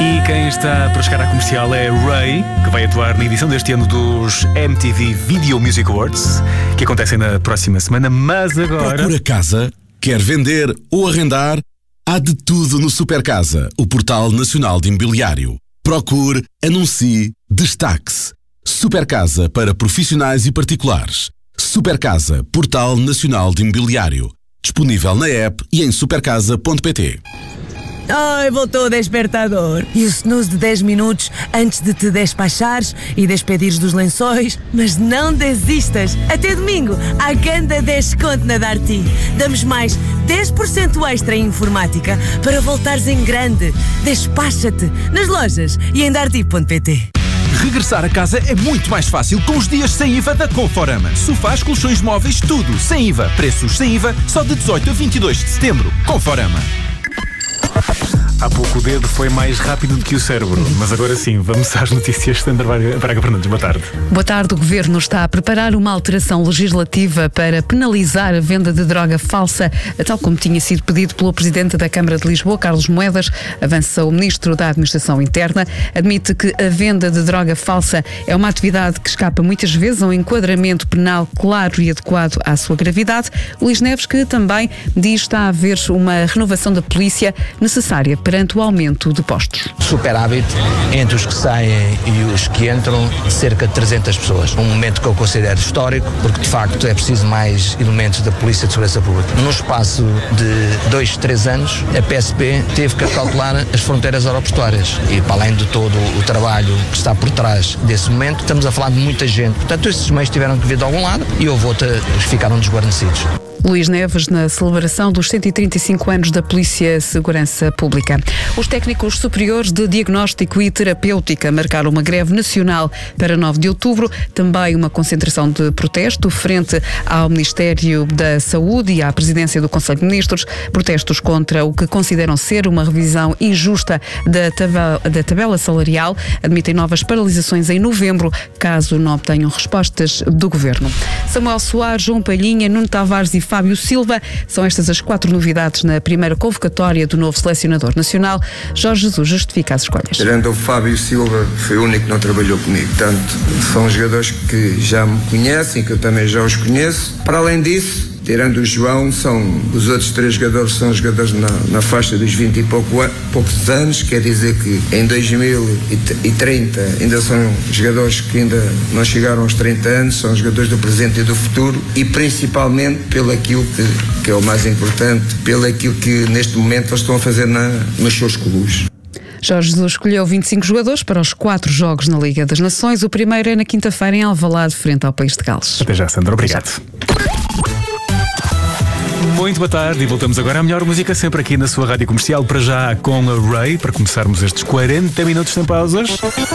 E quem está para chegar à comercial é Ray, que vai atuar na edição deste ano dos MTV Video Music Awards, que acontecem na próxima semana, mas agora... Procura casa, quer vender ou arrendar? Há de tudo no Supercasa, o portal nacional de imobiliário. Procure, anuncie, destaque-se. Supercasa para profissionais e particulares. Supercasa, portal nacional de imobiliário. Disponível na app e em supercasa.pt. Ai, voltou o despertador. E o snooze de 10 minutos antes de te despachares e despedires dos lençóis. Mas não desistas. Até domingo, há ganda desconto na Darty. Damos mais 10% extra em informática para voltares em grande. Despacha-te nas lojas e em darty.pt. Regressar a casa é muito mais fácil com os dias sem IVA da Conforama. Sofás, colchões móveis, tudo sem IVA. Preços sem IVA só de 18 a 22 de setembro. Conforama. Há pouco o dedo foi mais rápido do que o cérebro, mas agora sim, vamos às notícias. Sandra Braga Fernandes, boa tarde. Boa tarde. O Governo está a preparar uma alteração legislativa para penalizar a venda de droga falsa, tal como tinha sido pedido pelo Presidente da Câmara de Lisboa, Carlos Moedas. Avança o Ministro da Administração Interna. Admite que a venda de droga falsa é uma atividade que escapa muitas vezes a um enquadramento penal claro e adequado à sua gravidade. Luís Neves, que também diz que está a haver uma renovação da polícia necessária perante o aumento de postos. Superávit entre os que saem e os que entram, cerca de 300 pessoas. Um momento que eu considero histórico, porque de facto é preciso mais elementos da Polícia de Segurança Pública. No espaço de 2, 3 anos, a PSP teve que acautelar as fronteiras aeroportuárias e, para além de todo o trabalho que está por trás desse momento, estamos a falar de muita gente. Portanto, esses meios tiveram que vir de algum lado e houve outros que ficaram desguarnecidos. Luís Neves, na celebração dos 135 anos da Polícia de Segurança Pública. Os técnicos superiores de diagnóstico e terapêutica marcaram uma greve nacional para 9 de outubro, também uma concentração de protesto frente ao Ministério da Saúde e à Presidência do Conselho de Ministros, protestos contra o que consideram ser uma revisão injusta da tabela salarial, admitem novas paralisações em novembro, caso não obtenham respostas do Governo. Samuel Soares, João Palhinha, Nuno Tavares e Fábio Silva, são estas as 4 novidades na primeira convocatória do novo selecionador nacional. Jorge Jesus justifica as escolhas. Tirando o Fábio Silva, foi o único que não trabalhou comigo. Portanto, são jogadores que já me conhecem, que eu também já os conheço. Para além disso, tirando o João, os outros 3 jogadores são jogadores na faixa dos 20 e poucos anos, quer dizer que em 2030 ainda são jogadores que ainda não chegaram aos 30 anos, são jogadores do presente e do futuro, e principalmente pelo aquilo que é o mais importante, pelo aquilo que neste momento eles estão a fazer nos seus clubes. Jorge Jesus escolheu 25 jogadores para os 4 jogos na Liga das Nações. O primeiro é na quinta-feira em Alvalade, frente ao País de Gales. Até já, Sandra. Obrigado. Muito boa tarde e voltamos agora à melhor música sempre aqui na sua rádio comercial, para já com a Ray, para começarmos estes 40 minutos sem pausas.